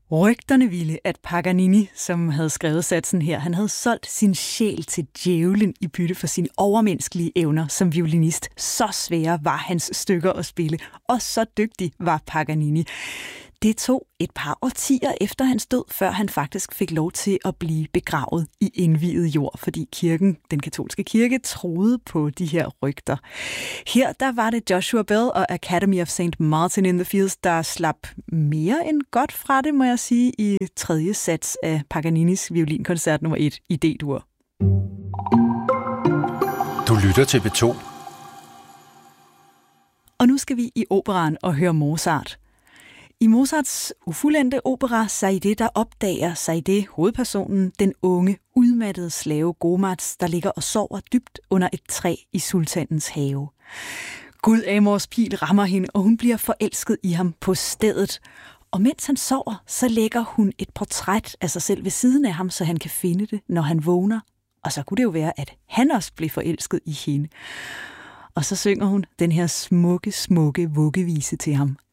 Rygterne ville, at Paganini, som havde skrevet satsen her, han havde solgt sin sjæl til djævlen i bytte for sine overmenneskelige evner som violinist. Så svære var hans stykker at spille, og så dygtig var Paganini. Det tog et par årtier efter hans død, før han faktisk fik lov til at blive begravet i indviet jord, fordi kirken, den katolske kirke, troede på de her rygter. Her der var det Joshua Bell og Academy of St. Martin in the Fields, der slap mere end godt fra det, må jeg sige, i tredje sats af Paganinis violinkoncert nummer 1 i D-dur. Du lytter til P2. Og nu skal vi i operaen og høre Mozart. I Mozarts ufuldendte opera Zaide, der opdager Zaide, hovedpersonen, den unge, udmattede slave Gomaz, der ligger og sover dybt under et træ i sultanens have. Gud Amors pil rammer hende, og hun bliver forelsket i ham på stedet. Og mens han sover, så lægger hun et portræt af sig selv ved siden af ham, så han kan finde det, når han vågner. Og så kunne det jo være, at han også blev forelsket i hende. Og så synger hun den her smukke, smukke vuggevise til ham.